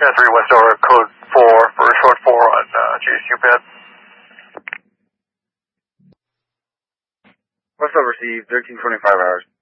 Yeah, 3 Westover, code 4 for short 4 on JSU pad. Westover received 1325 hours.